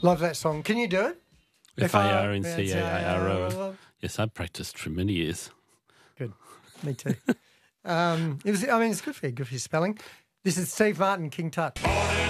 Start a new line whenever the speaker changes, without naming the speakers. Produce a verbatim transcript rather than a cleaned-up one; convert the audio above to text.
Love that song. Can you do it?
F A R N C A A R O. Yes, I've practiced for many years.
Good. Me too. um, it was. I mean, it's good for you. Good for your spelling. This is Steve Martin, King Tut.